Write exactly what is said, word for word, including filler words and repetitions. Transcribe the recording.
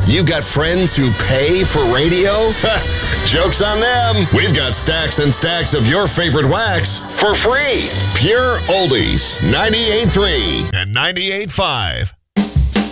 You got friends who pay for radio? Joke's on them. We've got stacks and stacks of your favorite wax for free. Pure Oldies, ninety-eight point three and ninety-eight point five.